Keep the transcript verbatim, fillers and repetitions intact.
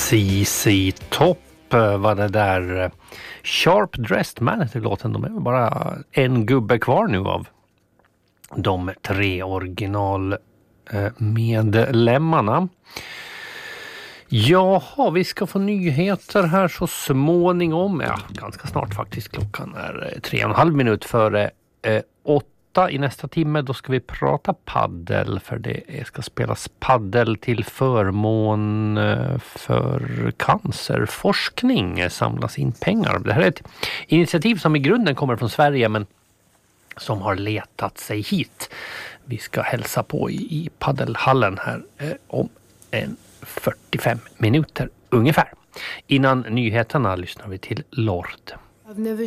C C Top var det där. Sharp Dressed Man heter låten. De är bara en gubbe kvar nu av de tre original medlemmarna. Jaha, vi ska få nyheter här så småningom. Ja, ganska snart faktiskt. Klockan är tre och en halv minut före eh, åtta. I nästa timme då ska vi prata paddel, för det ska spelas paddel till förmån för cancerforskning, samlas in pengar. Det här är ett initiativ som i grunden kommer från Sverige men som har letat sig hit. Vi ska hälsa på i, i paddelhallen här eh, om en fyrtiofem minuter ungefär. Innan nyheterna lyssnar vi till Lord.